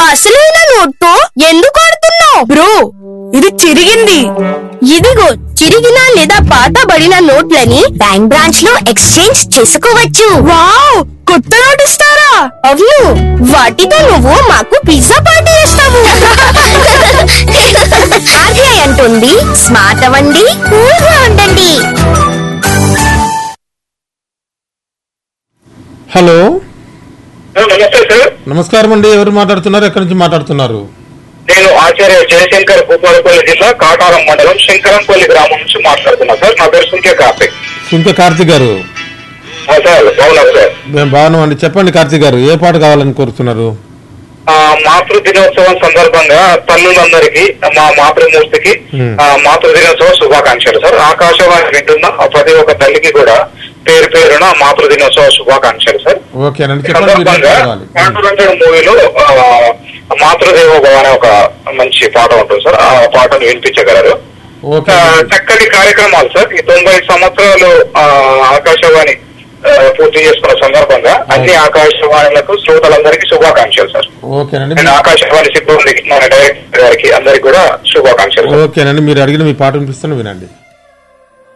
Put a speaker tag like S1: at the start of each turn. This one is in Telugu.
S1: అసలైన నోట్తో ఎందుకు ఆడుతున్నావు?
S2: బ్రో, ఇది చిరిగింది.
S1: ఇదిగో చిరిగిన లేదా పాతబడిన నోట్లని బ్యాంక్ బ్రాంచ్ లో ఎక్స్చేంజ్ చేసుకోవచ్చు.
S2: వావ్, కొత్త నోట్ ఇస్తారా?
S1: అవును, వాటితో నువ్వు మాకు పిజ్జా పార్టీ చేస్తావు. ఆర్బీఐ అంటుంది, స్మార్ట్ అవ్వండి, కూల్ గా ఉండండి.
S3: హలో,
S4: నమస్తే సార్.
S3: నమస్కారం అండి. ఎవరు మాట్లాడుతున్నారు? ఎక్కడి నుంచి మాట్లాడుతున్నారు?
S4: నేను ఆచార్య జయశంకర్, భూపాలపల్లి జిల్లా కాటారం మండలం శంకరంపల్లి గ్రామం నుంచి మాట్లాడుతున్నా సార్. నా పేరు సుంకే కార్తిక్.
S3: సుంక కార్తిక్ గారు,
S4: సార్ బాగున్నారు సార్?
S3: మేము బాగున్నాం అండి. చెప్పండి కార్తిక్ గారు, ఏ పాట కావాలని కోరుతున్నారు?
S4: మాతృ దినోత్సవం సందర్భంగా తల్లులందరికీ, మా మాతృమూర్తికి మాతృ దినోత్సవ శుభాకాంక్షలు సార్. ఆకాశవాణి వింటున్న ప్రతి ఒక్క తల్లికి కూడా పేరు పేరున మాతృ దినోత్సవ శుభాకాంక్షలు సార్. సందర్భంగా పాండురంజన్ మూవీలో మాతృదేవోభవ అనే ఒక మంచి పాట ఉంటుంది సార్. ఆ పాటను వినిపించగలరు. చక్కటి కార్యక్రమాలు సార్. ఈ 90 సంవత్సరాలు ఆకాశవాణి పూర్తి చేసుకున్న సందర్భంగా అన్ని ఆకాశవాణులకు శ్రోతలందరికీ శుభాకాంక్షలు సార్. అండ్ ఆకాశవాణి సిబ్బందికి, మన డైరెక్టర్ గారికి అందరికి కూడా శుభాకాంక్షలు.
S3: ఓకేనండి, మీరు అడిగిన మీ పాట వినిపిస్తాను, వినండి.